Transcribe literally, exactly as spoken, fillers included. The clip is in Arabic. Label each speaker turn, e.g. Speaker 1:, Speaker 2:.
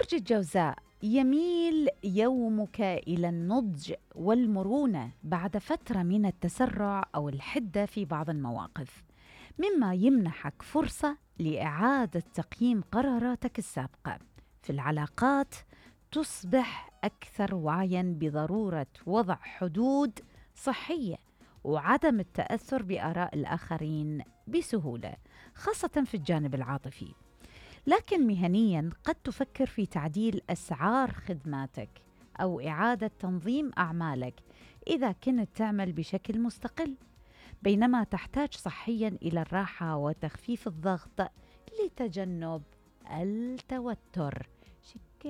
Speaker 1: برج الجوزاء، يميل يومك إلى النضج والمرونة بعد فترة من التسرع أو الحدة في بعض المواقف، مما يمنحك فرصة لإعادة تقييم قراراتك السابقة. في العلاقات تصبح أكثر وعياً بضرورة وضع حدود صحية وعدم التأثر بآراء الآخرين بسهولة، خاصة في الجانب العاطفي. لكن مهنياً قد تفكر في تعديل أسعار خدماتك أو إعادة تنظيم أعمالك إذا كنت تعمل بشكل مستقل، بينما تحتاج صحياً إلى الراحة وتخفيف الضغط لتجنب التوتر.